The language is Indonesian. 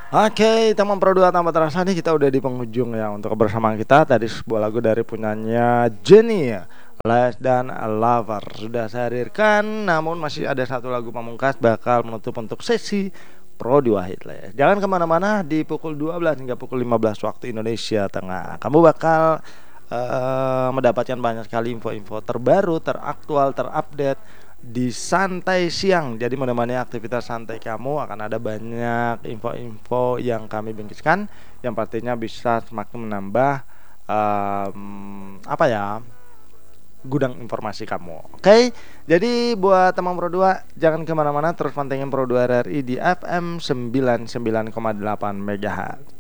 Oke, teman Pro 2 tambah terasa nih kita udah di penghujung ya untuk kebersamaan kita. Tadi sebuah lagu dari punyanya Jenny ya, Less Than a Lover sudah saya hadirkan, namun masih ada satu lagu pamungkas bakal menutup untuk sesi Pro 2 Hit lah ya. Jangan kemana-mana, di pukul 12 hingga pukul 15 waktu Indonesia Tengah kamu bakal mendapatkan banyak sekali info-info terbaru, teraktual, terupdate di santai siang. Jadi menemani aktivitas santai kamu akan ada banyak info-info yang kami bingkiskan yang pastinya bisa semakin menambah apa ya, gudang informasi kamu. Oke, jadi buat teman Pro 2 jangan kemana-mana, terus pantengin Pro 2 RRI di FM 99,8 MHz.